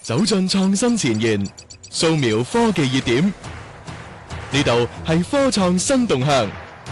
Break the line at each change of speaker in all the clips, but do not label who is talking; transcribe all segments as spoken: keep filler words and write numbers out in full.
走進創新前沿，掃描科技熱點。呢度係科創新動向。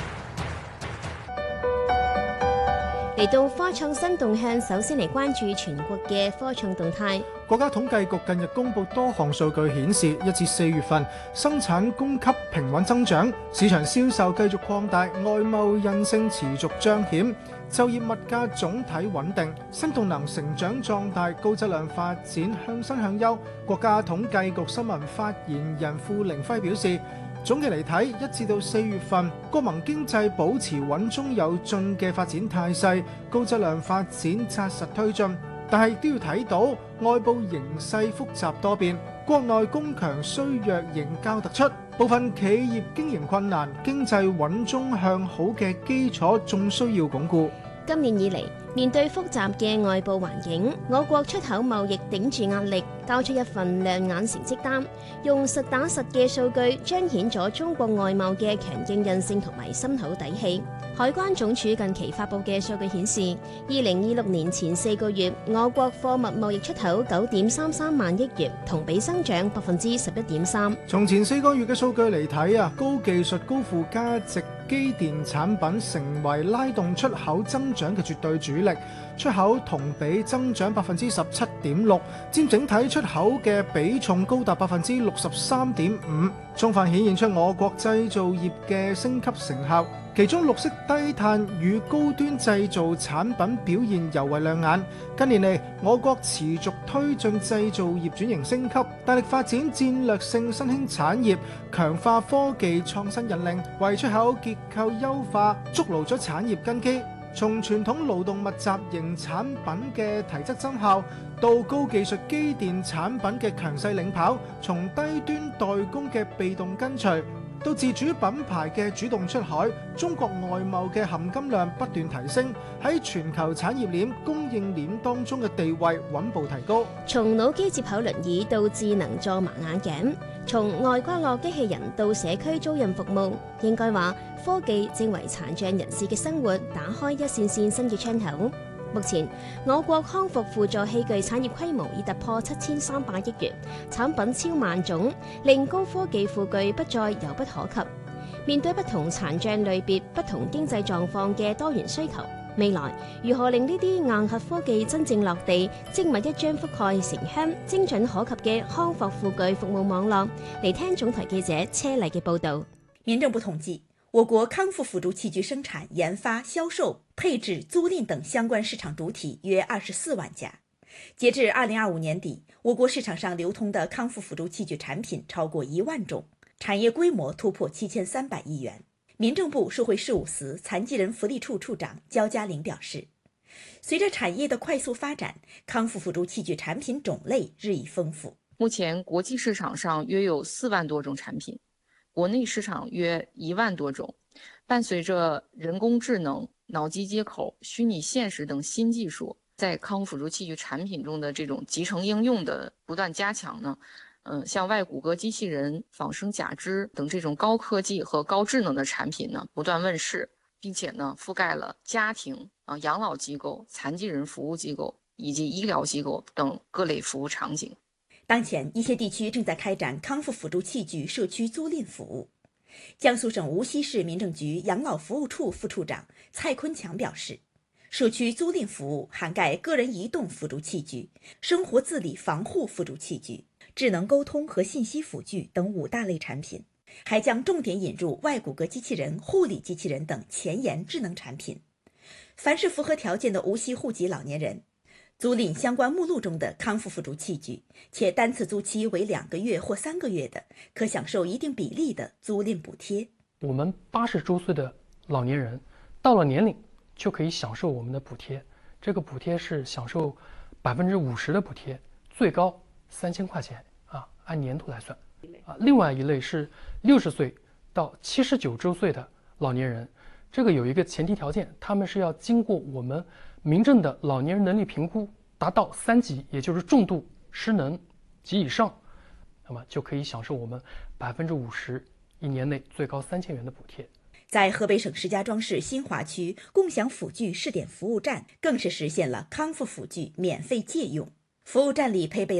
嚟到科創新動向，首先嚟關注全國嘅科創動態。
國家統計局近日公布多項數據顯示，一至四月份生產供給平穩增長，市場銷售繼續擴大，外貿韌性持續彰顯，就業物價總體穩定，新動能成長壯大，高質量發展向新向優。國家統計局新聞發言人傅凌輝表示，總嘅嚟睇，一至到四月份，國民經濟保持穩中有進嘅發展態勢，高質量發展紮實推進。但係都要睇到外部形勢複雜多變，國內供強衰弱仍較突出，部分企業經營困難，經濟穩中向好嘅基礎仲需要鞏固。
今年以嚟，面對複雜嘅外部環境，我國出口貿易頂住壓力，交出一份亮眼成績單，用實打實嘅數據彰顯咗中國外貿嘅強勁韌性同埋深厚底氣。海關總署近期發布嘅數據顯示，二零二六年前四個月，我國貨物貿易出口九點三三萬億元，同比增長百分之十一點三。
從前四個月嘅數據嚟睇啊，高技術高附加值機電產品成為拉動出口增長嘅絕對主力，出口同比增長百分之十七點六，佔整體出口嘅比重高達百分之六十三點五，充分顯現出我國製造業嘅升級成效。其中綠色低碳與高端製造產品表現尤為亮眼。近年嚟，我國持續推進製造業轉型升級，大力發展戰略性新興產業，強化科技創新引領，為出口結構優化築牢咗產業根基。從傳統勞動密集型產品嘅提質增效，到高技術機電產品嘅強勢領跑，從低端代工嘅被動跟隨，到自主品牌嘅主動出海，中國外貿嘅含金量不斷提升，喺全球產業鏈供應鏈當中嘅地位穩步提高。
從腦機接口輪椅到智能助盲眼鏡，從外掛落機器人到社區租賃服務，應該話科技正為殘障人士嘅生活打開一扇扇新嘅窗口。目前，我國康復輔助器具產業規模已突破七千三百億元，產品超萬種，令高科技輔具不再遙不可及。面對不同殘障類別、不同經濟狀況嘅多元需求，未來如何令呢啲硬核科技真正落地，精密一張覆蓋城鄉、精準可及嘅康復輔具服務網絡？嚟聽總台記者車麗嘅報導。
民政部統計，我國康復輔助器具生產、研發、銷售、配置、租賃等相關市場主體約二十四萬家。截至二零二五年底，我國市場上流通的康復輔助器具產品超過一萬種，產業規模突破七千三百億元。民政部社會事務司殘疾人福利處處長焦嘉玲表示，隨着產業的快速發展，康復輔助器具產品種類日益豐富。
目前國際市場上約有四萬多種產品，國內市場約一萬多種。伴隨着人工智能、腦機接口、虛擬現實等新技術在康復輔助器具產品中的這種集成應用的不斷加強呢，嗯，像外骨骼機器人、仿生假肢等這種高科技和高智能的產品呢不斷問世，並且呢覆蓋了家庭、啊養老機構、殘疾人服務機構以及醫療機構等各類服務場景。
當前一些地區正在開展康復輔助器具社區租賃服務。江蘇省無錫市民政局養老服務處副處長蔡坤強表示，社區租賃服務涵蓋個人移動輔助器具、生活自理防護輔助器具、智能溝通和信息輔具等五大類產品，還將重點引入外骨骼機器人、護理機器人等前沿智能產品。凡是符合條件的無錫戶籍老年人，租賃相關目錄中的康復輔助器具，且單次租期為兩個月或三個月的，可享受一定比例的租賃補貼。
我們八十周歲的老年人到了年齡就可以享受我們的補貼，這個補貼是享受百分之五十的補貼，最高三千塊錢啊，按年度來算啊。另外一類是六十歲到七十九周歲的老年人，這個有一個前提條件，他們是要經過我們民政的老年人能力評估達到三級，也就是重度失能及以上，那麼就可以享受我們百分之五十一年內最高三千元的補貼。
在河北省石家莊市新華區共享輔具試點服務站，更是實現了康復輔具免費借用。服務站裡配備